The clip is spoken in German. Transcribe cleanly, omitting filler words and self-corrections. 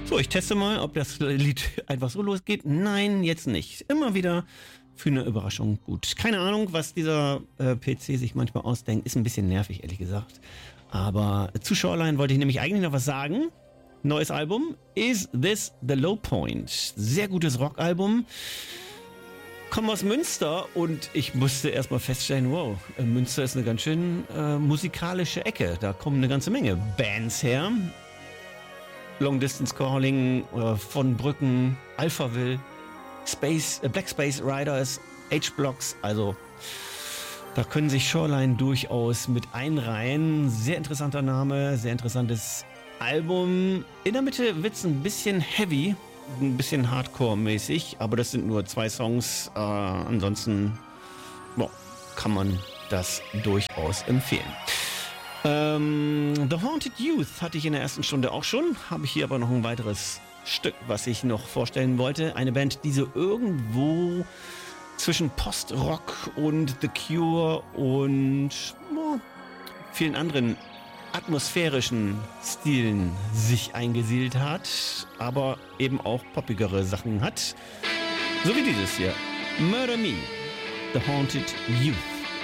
So, ich teste mal, ob das Lied einfach so losgeht. Nein, jetzt nicht. Immer wieder für eine Überraschung gut. Keine Ahnung, was dieser PC sich manchmal ausdenkt. Ist ein bisschen nervig, ehrlich gesagt. Aber zu Shoreline wollte ich nämlich eigentlich noch was sagen. Neues Album. Is This the Low Point? Sehr gutes Rockalbum. Komme aus Münster und ich musste erstmal feststellen, wow, Münster ist eine ganz schön musikalische Ecke. Da kommen eine ganze Menge Bands her. Long Distance Calling, von Brücken, Alphaville, Black Space Riders, H-Blocks, also da können sich Shoreline durchaus mit einreihen. Sehr interessanter Name, sehr interessantes Album. In der Mitte wird's ein bisschen heavy, ein bisschen Hardcore-mäßig, aber das sind nur 2 Songs. Ansonsten kann man das durchaus empfehlen. The Haunted Youth hatte ich in der ersten Stunde auch schon. Habe ich hier aber noch ein weiteres Stück, was ich noch vorstellen wollte. Eine Band, die so irgendwo zwischen Post-Rock und The Cure und vielen anderen atmosphärischen Stilen sich eingesiedelt hat, aber eben auch poppigere Sachen hat. So wie dieses hier. Murder Me, The Haunted Youth.